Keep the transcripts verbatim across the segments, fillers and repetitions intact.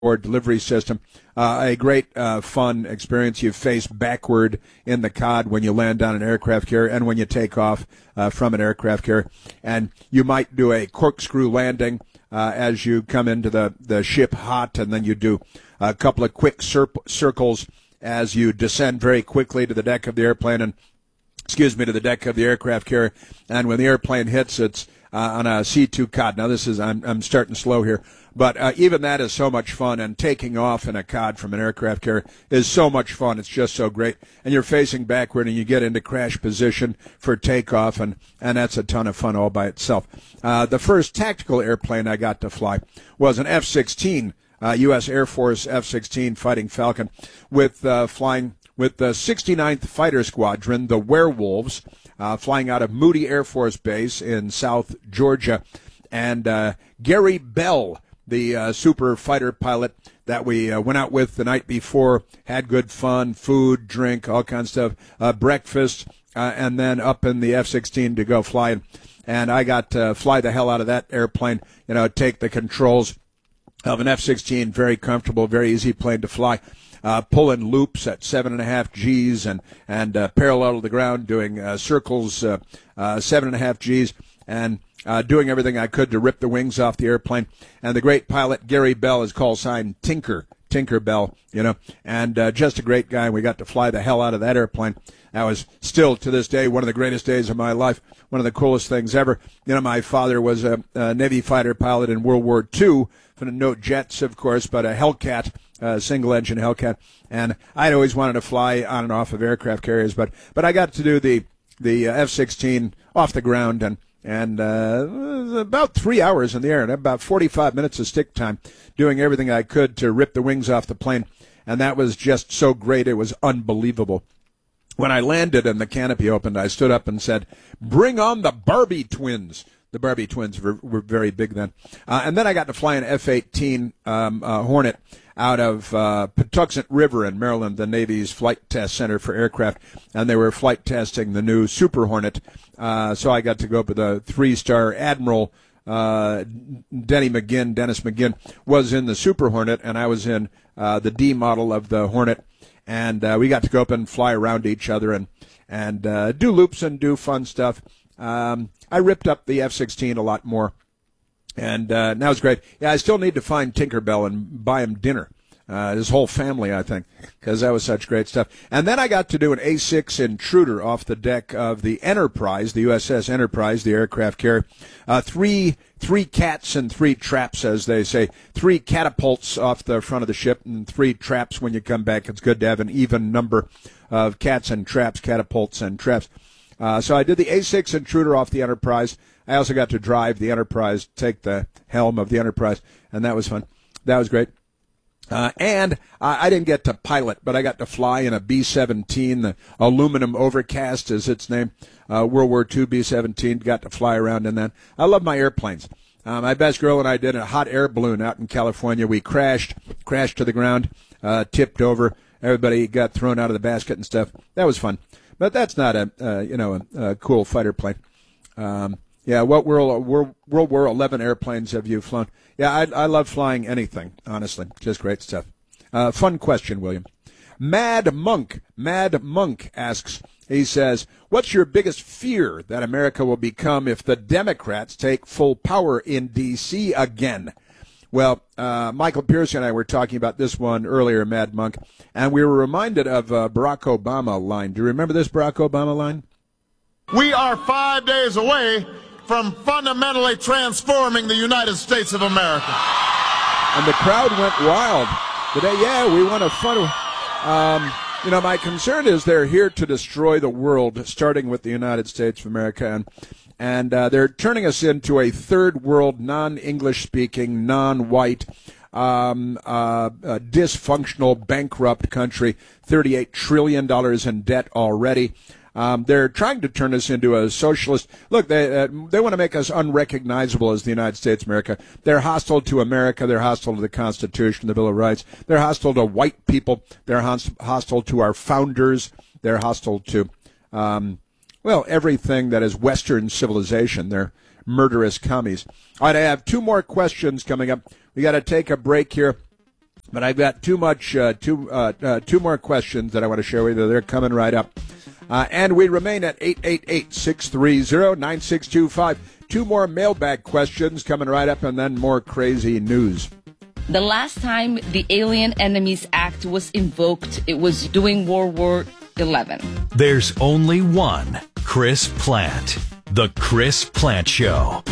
or delivery system. Uh, a great, uh, fun experience. You face backward in the cod when you land on an aircraft carrier and when you take off uh, from an aircraft carrier. And you might do a corkscrew landing uh, as you come into the, the ship hot, and then you do a couple of quick cir- circles as you descend very quickly to the deck of the airplane and, excuse me, to the deck of the aircraft carrier. And when the airplane hits, it's uh, on a C two cod. Now, this is, I'm, I'm starting slow here. But uh, even that is so much fun, and taking off in a cod from an aircraft carrier is so much fun. It's just so great. And you're facing backward, and you get into crash position for takeoff, and, and that's a ton of fun all by itself. Uh, the first tactical airplane I got to fly was an F sixteen, uh, U S Air Force F sixteen Fighting Falcon, with uh, flying with the sixty-ninth Fighter Squadron, the Werewolves, uh, flying out of Moody Air Force Base in South Georgia. And uh, Gary Bell, the uh, super fighter pilot that we uh, went out with the night before, had good fun, food, drink, all kinds of stuff, uh, breakfast, uh, and then up in the F sixteen to go fly. And I got to fly the hell out of that airplane, you know, take the controls of an F sixteen, very comfortable, very easy plane to fly. Uh, pulling loops at seven and a half G's and and uh, parallel to the ground, doing uh, circles, uh, uh, seven and a half G's, and uh, doing everything I could to rip the wings off the airplane. And the great pilot Gary Bell is call sign Tinker, Tinker Bell, you know, and uh, just a great guy. We got to fly the hell out of that airplane. That was still to this day one of the greatest days of my life, one of the coolest things ever. You know, my father was a, a Navy fighter pilot in World War Two, no jets, of course, but a Hellcat. Uh, single-engine Hellcat, and I'd always wanted to fly on and off of aircraft carriers, but but I got to do the the uh, F sixteen off the ground, and and uh, about three hours in the air, and about forty-five minutes of stick time, doing everything I could to rip the wings off the plane, and that was just so great. It was unbelievable. When I landed and the canopy opened, I stood up and said, "Bring on the Barbie twins." The Barbie twins were, were very big then. Uh, and then I got to fly an F eighteen um, uh, Hornet out of uh, Patuxent River in Maryland, the Navy's Flight Test Center for Aircraft, and they were flight testing the new Super Hornet. Uh, so I got to go up with a three-star Admiral uh, Denny McGinn, Dennis McGinn, was in the Super Hornet, and I was in uh, the D model of the Hornet. And uh, we got to go up and fly around each other and, and uh, do loops and do fun stuff. Um, I ripped up the F sixteen a lot more, and uh, that was great. Yeah, I still need to find Tinkerbell and buy him dinner, uh, his whole family, I think, because that was such great stuff. And then I got to do an A six Intruder off the deck of the Enterprise, the U S S Enterprise, the aircraft carrier. Uh, three three cats and three traps, as they say. Three catapults off the front of the ship and three traps when you come back. It's good to have an even number of cats and traps, catapults and traps. Uh, so I did the A six Intruder off the Enterprise. I also got to drive the Enterprise, take the helm of the Enterprise, and that was fun. That was great. Uh, and I, I didn't get to pilot, but I got to fly in a B seventeen, the Aluminum Overcast is its name, uh, World War Two B seventeen, got to fly around in that. I love my airplanes. Uh, my best girl and I did a hot air balloon out in California. We crashed, crashed to the ground, uh, tipped over. Everybody got thrown out of the basket and stuff. That was fun. But that's not a, uh, you know, a, a cool fighter plane. Um, yeah, what World, World, World War Eleven airplanes have you flown? Yeah, I, I love flying anything, honestly. Just great stuff. Uh, fun question, William. Mad Monk, Mad Monk asks, he says, what's your biggest fear that America will become if the Democrats take full power in D C again? Well, uh, Michael Pierce and I were talking about this one earlier, Mad Monk, and we were reminded of uh, Barack Obama line. Do you remember this Barack Obama line? We are five days away from fundamentally transforming the United States of America. And the crowd went wild. Today, yeah, we want to fun. Um, you know, my concern is they're here to destroy the world, starting with the United States of America, and And uh, they're turning us into a third world, non-English speaking, non-white, um, uh, uh, dysfunctional, bankrupt country, thirty-eight trillion dollars in debt already. Um, they're trying to turn us into a socialist. Look, they uh, they want to make us unrecognizable as the United States of America. They're hostile to America. They're hostile to the Constitution, the Bill of Rights. They're hostile to white people. They're host- hostile to our founders. They're hostile to... Um, Well, everything that is Western civilization. They're murderous commies. All right, I have two more questions coming up. We got to take a break here. But I've got too much, uh, two, uh, uh, two more questions that I want to share with you. They're coming right up. Uh, and we remain at eight eight eight, six three zero, nine six two five. Two more mailbag questions coming right up, and then more crazy news. The last time the Alien Enemies Act was invoked, it was during World War Eleven. There's only one Chris Plante. The Chris Plante Show.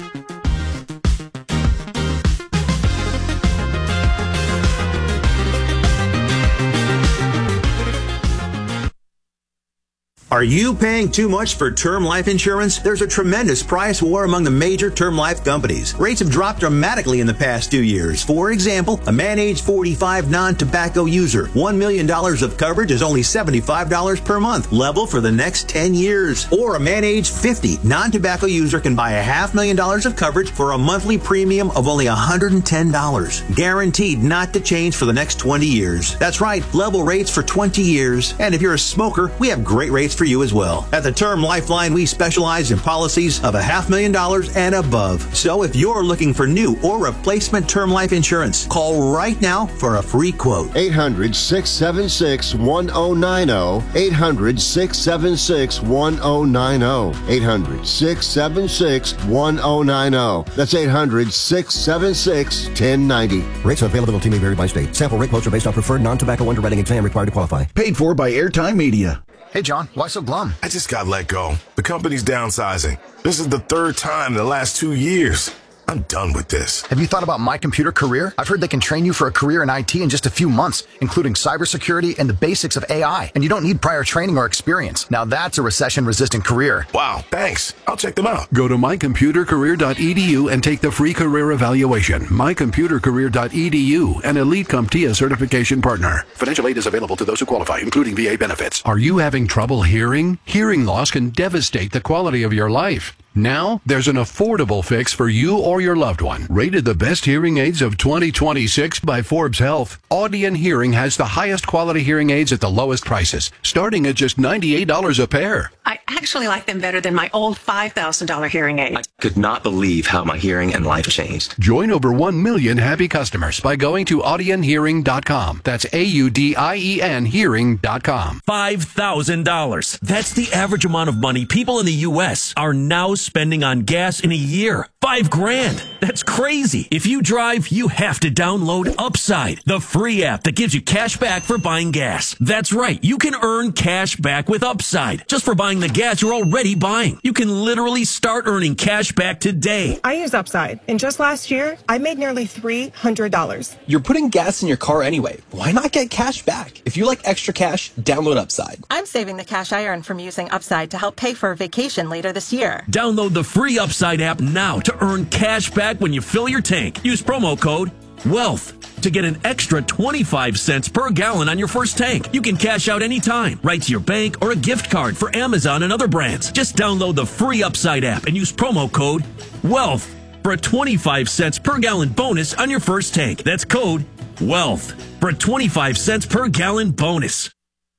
Are you paying too much for term life insurance? There's a tremendous price war among the major term life companies. Rates have dropped dramatically in the past two years. For example, a man age forty-five non-tobacco user, one million dollars of coverage is only seventy-five dollars per month, level for the next ten years. Or a man age fifty non-tobacco user can buy a half million dollars of coverage for a monthly premium of only one hundred ten dollars. Guaranteed not to change for the next twenty years. That's right, level rates for twenty years. And if you're a smoker, we have great rates for you as well. At the Term Lifeline, we specialize in policies of a half million dollars and above. So if you're looking for new or replacement term life insurance, call right now for a free quote. eight hundred, six seven six, one oh nine oh. eight hundred, six seven six, one oh nine oh. eight hundred, six seven six, one oh nine oh. That's eight hundred, six seven six, one oh nine oh. Rates and availability may vary by state. Sample rate quotes are based on preferred non-tobacco underwriting exam required to qualify. Paid for by Airtime Media. Hey, John, why so glum? I just got let go. The company's downsizing. This is the third time in the last two years. I'm done with this. Have you thought about My Computer Career? I've heard they can train you for a career in I T in just a few months, including cybersecurity and the basics of A I. And you don't need prior training or experience. Now that's a recession-resistant career. Wow, thanks. I'll check them out. Go to my computer career dot e d u and take the free career evaluation. my computer career dot e d u, an Elite CompTIA certification partner. Financial aid is available to those who qualify, including V A benefits. Are you having trouble hearing? Hearing loss can devastate the quality of your life. Now, there's an affordable fix for you or your loved one. Rated the best hearing aids of twenty twenty-six by Forbes Health, Audion Hearing has the highest quality hearing aids at the lowest prices, starting at just ninety-eight dollars a pair. I actually like them better than my old five thousand dollars hearing aid. I could not believe how my hearing and life changed. Join over one million happy customers by going to audion hearing dot com. That's A U D I E N hearing dot com. five thousand dollars. That's the average amount of money people in the U S are now spending on gas in a year. Five grand. That's crazy. If you drive, you have to download Upside, the free app that gives you cash back for buying gas. That's right. You can earn cash back with Upside just for buying the gas you're already buying. You can literally start earning cash back today. I use Upside, and just last year, I made nearly three hundred dollars. You're putting gas in your car anyway. Why not get cash back? If you like extra cash, download Upside. I'm saving the cash I earned from using Upside to help pay for a vacation later this year. Download the free Upside app now to earn cash back when you fill your tank. Use promo code WEALTH to get an extra twenty-five cents per gallon on your first tank. You can cash out anytime, right to your bank or a gift card for Amazon and other brands. Just download the free Upside app and use promo code WEALTH for a twenty-five cents per gallon bonus on your first tank. That's code WEALTH for a twenty-five cents per gallon bonus.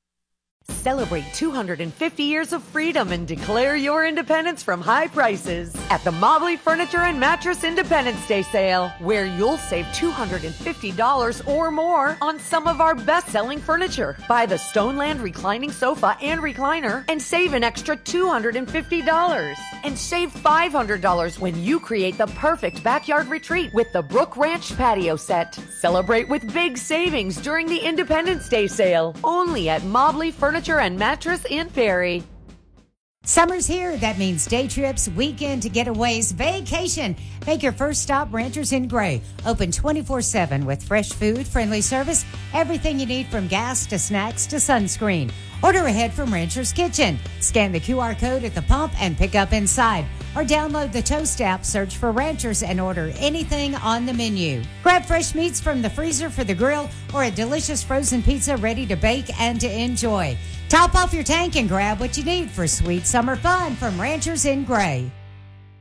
Celebrate two hundred fifty years of freedom and declare your independence from high prices at the Mobley Furniture and Mattress Independence Day sale, where you'll save two hundred fifty dollars or more on some of our best-selling furniture. Buy the Stoneland reclining sofa and recliner and save an extra two hundred fifty dollars. And save five hundred dollars when you create the perfect backyard retreat with the Brook Ranch patio set. Celebrate with big savings during the Independence Day sale, only at Mobley Furniture and Mattress in Perry. Summer's here. That means day trips, weekend getaways, vacation. Make your first stop Ranchers in Gray. Open twenty-four seven with fresh food, friendly service, everything you need from gas to snacks to sunscreen. Order ahead from Rancher's Kitchen. Scan the Q R code at the pump and pick up inside. Or download the Toast app, search for Ranchers, and order anything on the menu. Grab fresh meats from the freezer for the grill or a delicious frozen pizza ready to bake and to enjoy. Top off your tank and grab what you need for sweet summer fun from Ranchers in Gray.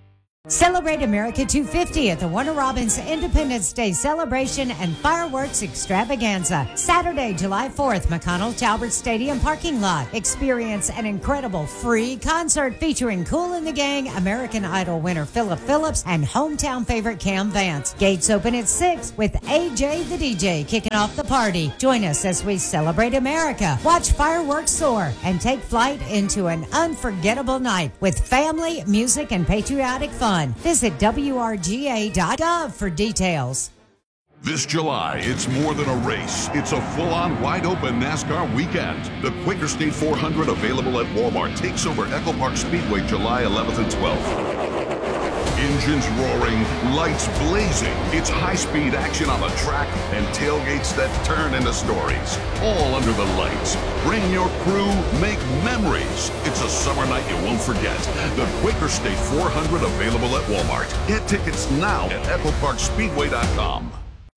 Celebrate America two fifty at the Warner Robins Independence Day Celebration and Fireworks Extravaganza. Saturday, July fourth, McConnell Talbert Stadium parking lot. Experience an incredible free concert featuring Kool and the Gang, American Idol winner Philip Phillips, and hometown favorite Cam Vance. Gates open at six with A J the D J kicking off the party. Join us as we celebrate America, watch fireworks soar, and take flight into an unforgettable night with family, music, and patriotic fun. Visit W R G A dot gov for details. This July, it's more than a race. It's a full-on, wide-open NASCAR weekend. The Quaker State four hundred, available at Walmart, takes over Echo Park Speedway July eleventh and twelfth. Engines roaring, lights blazing. It's high-speed action on the track and tailgates that turn into stories. All under the lights. Bring your crew, make memories. It's a summer night you won't forget. The Quaker State four hundred, available at Walmart. Get tickets now at echo park speedway dot com.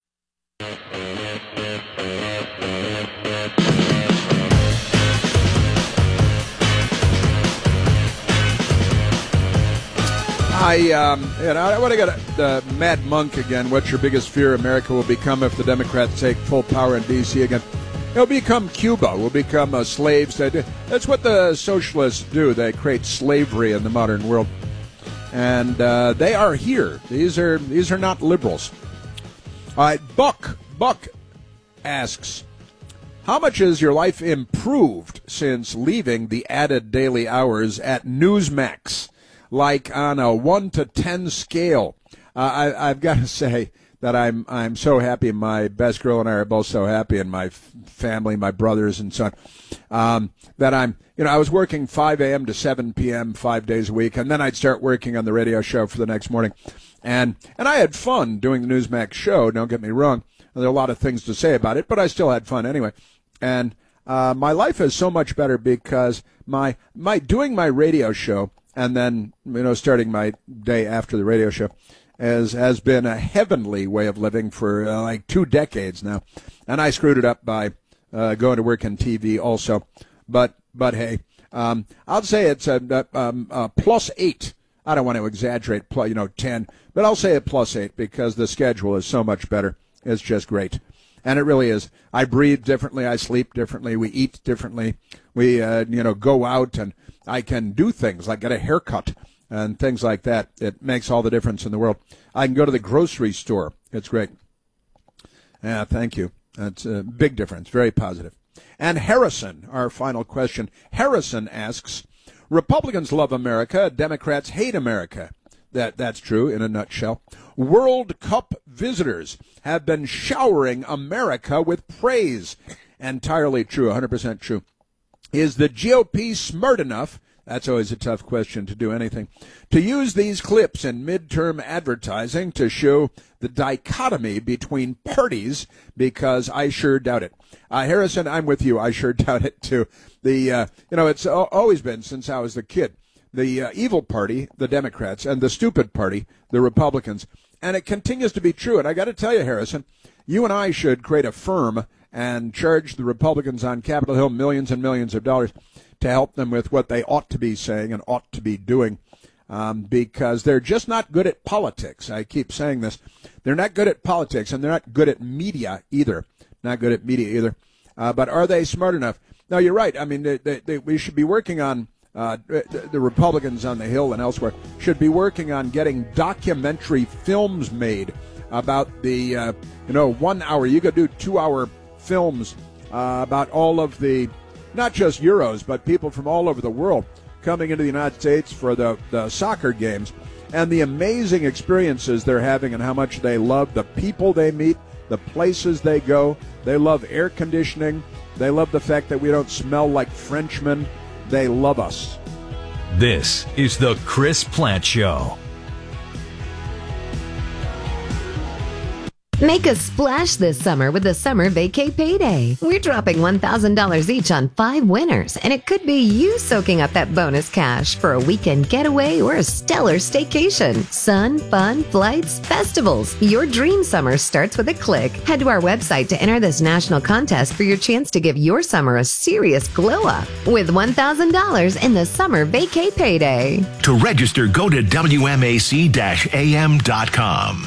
I, um, you know, I want to go to uh, Mad Monk again. What's your biggest fear America will become if the Democrats take full power in D C again? It'll become Cuba. We'll become uh, slaves. That's what the socialists do. They create slavery in the modern world, and uh, they are here. These are these are not liberals. All right, Buck Buck asks, how much has your life improved since leaving the added daily hours at Newsmax? Like on a one to ten scale, uh, I, I've got to say that I'm I'm so happy. My best girl and I are both so happy, and my f- family, my brothers and son, um, that I'm, you know, I was working five a.m. to seven p.m. five days a week, and then I'd start working on the radio show for the next morning, and and I had fun doing the Newsmax show. Don't get me wrong. There are a lot of things to say about it, but I still had fun anyway, and uh, my life is so much better because my my doing my radio show. And then, you know, starting my day after the radio show has, has been a heavenly way of living for uh, like two decades now. And I screwed it up by uh, going to work in T V also. But, but hey, um, I'll say it's a, a, um, a plus eight. I don't want to exaggerate, plus, you know, ten, but I'll say a plus eight because the schedule is so much better. It's just great. And it really is. I breathe differently. I sleep differently. We eat differently. We, uh, you know, go out and I can do things like get a haircut and things like that. It makes all the difference in the world. I can go to the grocery store. It's great. Yeah, thank you. That's a big difference. Very positive. And Harrison, our final question. Harrison asks, Republicans love America. Democrats hate America. That That's true in a nutshell. World Cup visitors have been showering America with praise. Entirely true, one hundred percent true. Is the G O P smart enough, that's always a tough question to do anything, to use these clips in midterm advertising to show the dichotomy between parties? Because I sure doubt it. Uh, Harrison, I'm with you. I sure doubt it, too. The uh, you know, it's always been since I was a kid. The uh, evil party, the Democrats, and the stupid party, the Republicans. And it continues to be true. And I got to tell you, Harrison, you and I should create a firm and charge the Republicans on Capitol Hill millions and millions of dollars to help them with what they ought to be saying and ought to be doing, um, because they're just not good at politics. I keep saying this. They're not good at politics, and they're not good at media either. Not good at media either. Uh, but are they smart enough? No, you're right. I mean, they, they, they, we should be working on, uh, the Republicans on the Hill and elsewhere should be working on getting documentary films made about the, uh, you know, one hour. You could do two-hour films uh, about all of the, not just Euros, but people from all over the world coming into the United States for the, the soccer games and the amazing experiences they're having and how much they love the people they meet, the places they go. They love air conditioning. They love the fact that we don't smell like Frenchmen. They love us. This is the Chris Plante Show. Make a splash this summer with the Summer Vacay Payday. We're dropping one thousand dollars each on five winners, and it could be you soaking up that bonus cash for a weekend getaway or a stellar staycation. Sun, fun, flights, festivals. Your dream summer starts with a click. Head to our website to enter this national contest for your chance to give your summer a serious glow up with one thousand dollars in the Summer Vacay Payday. To register, go to W M A C A M dot com.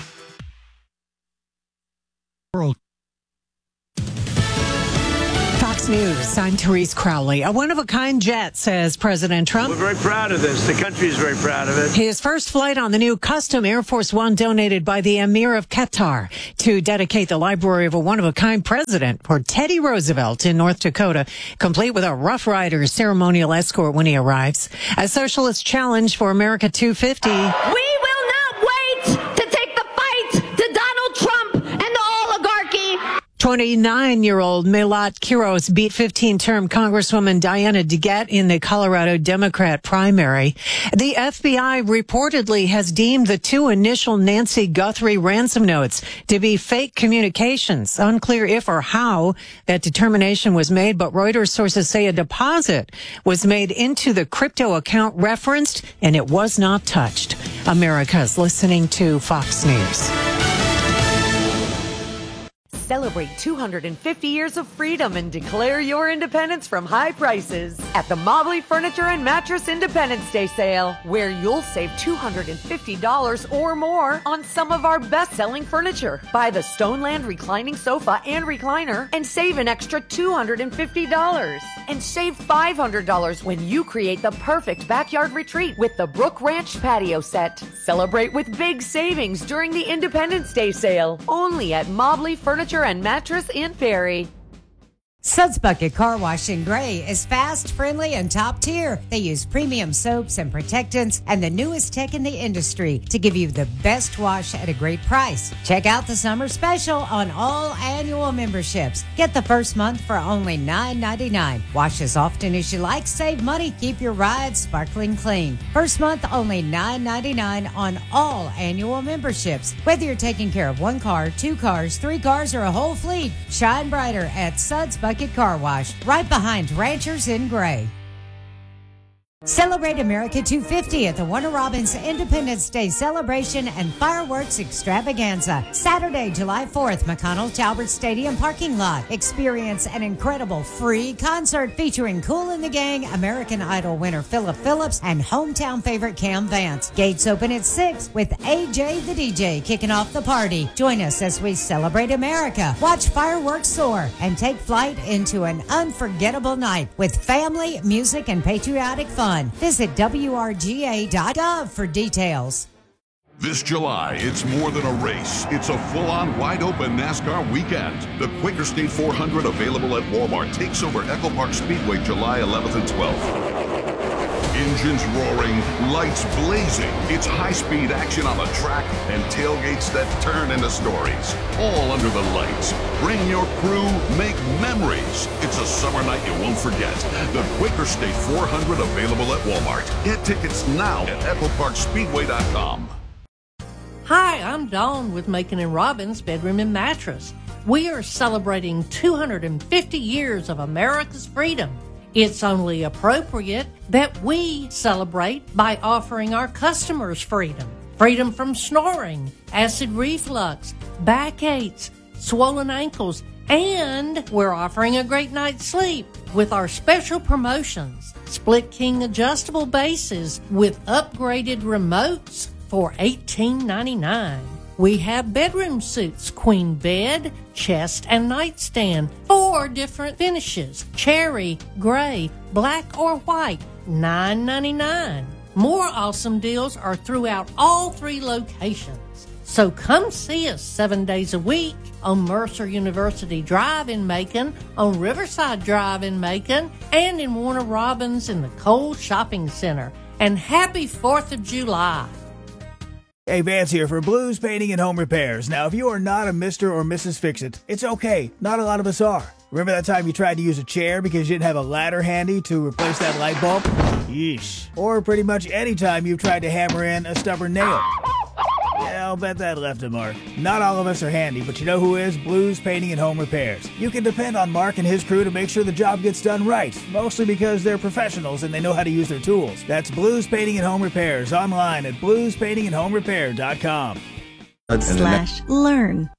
Fox News, I'm Therese Crowley. A one-of-a-kind jet, says President Trump. We're very proud of this. The country is very proud of it. His first flight on the new custom Air Force One donated by the Emir of Qatar to dedicate the library of a one-of-a-kind president for Teddy Roosevelt in North Dakota, complete with a Rough Riders ceremonial escort when he arrives. A socialist challenge for America two fifty. We will not wait to take the fight to Donald Trump and the oligarchy. twenty-nine-year-old Milat Kiros beat fifteen-term Congresswoman Diana DeGette in the Colorado Democrat primary. The F B I reportedly has deemed the two initial Nancy Guthrie ransom notes to be fake communications. Unclear if or how that determination was made, but Reuters sources say a deposit was made into the crypto account referenced, and it was not touched. America's listening to Fox News. Celebrate two hundred fifty years of freedom and declare your independence from high prices at the Mobley Furniture and Mattress Independence Day sale, where you'll save two hundred fifty dollars or more on some of our best-selling furniture. Buy the Stoneland reclining sofa and recliner and save an extra two hundred fifty dollars. And save five hundred dollars when you create the perfect backyard retreat with the Brook Ranch patio set. Celebrate with big savings during the Independence Day sale, only at Mobley Furniture and Mattress in Perry. Suds Bucket Car Wash in Gray is fast, friendly, and top tier. They use premium soaps and protectants and the newest tech in the industry to give you the best wash at a great price. Check out the summer special on all annual memberships. Get the first month for only nine ninety-nine. Wash as often as you like, save money, keep your ride sparkling clean. First month only nine ninety-nine on all annual memberships. Whether you're taking care of one car, two cars, three cars, or a whole fleet, shine brighter at Suds Bucket Car Wash, right behind Ranchers in Gray. Celebrate America two fifty at the Warner Robins Independence Day celebration and fireworks extravaganza. Saturday, July fourth, McConnell Talbert Stadium parking lot. Experience an incredible free concert featuring Kool and the Gang, American Idol winner Philip Phillips, and hometown favorite Cam Vance. Gates open at six with A J the D J kicking off the party. Join us as we celebrate America, watch fireworks soar, and take flight into an unforgettable night with family, music, and patriotic fun. Visit W R G A dot gov for details. This July, it's more than a race. It's a full-on, wide-open NASCAR weekend. The Quaker State four hundred, available at Walmart, takes over Echo Park Speedway July eleventh and twelfth. Engines roaring, lights blazing. It's high-speed action on the track and tailgates that turn into stories. All under the lights. Bring your crew, make memories. It's a summer night you won't forget. The Quaker State four hundred, available at Walmart. Get tickets now at echo park speedway dot com. Hi, I'm Dawn with Macon and Robbins Bedroom and Mattress. We are celebrating two hundred fifty years of America's freedom. It's only appropriate that we celebrate by offering our customers freedom. Freedom from snoring, acid reflux, backaches, swollen ankles, and we're offering a great night's sleep with our special promotions. Split King adjustable bases with upgraded remotes for eighteen ninety-nine. We have bedroom suits, queen bed, chest, and nightstand, four different finishes, cherry, gray, black, or white, nine ninety-nine. More awesome deals are throughout all three locations. So come see us seven days a week on Mercer University Drive in Macon, on Riverside Drive in Macon, and in Warner Robins in the Cole Shopping Center. And happy fourth of July. Hey, Vance here for Blues Painting and Home Repairs. Now, if you are not a Mister or Missus Fix-It, it's okay. Not a lot of us are. Remember that time you tried to use a chair because you didn't have a ladder handy to replace that light bulb? Yeesh. Or pretty much any time you've tried to hammer in a stubborn nail. Yeah, I'll bet that left a mark. Not all of us are handy, but you know who is? Blues Painting and Home Repairs. You can depend on Mark and his crew to make sure the job gets done right, mostly because they're professionals and they know how to use their tools. That's Blues Painting and Home Repairs, online at blues painting and home repair dot com. Slash learn.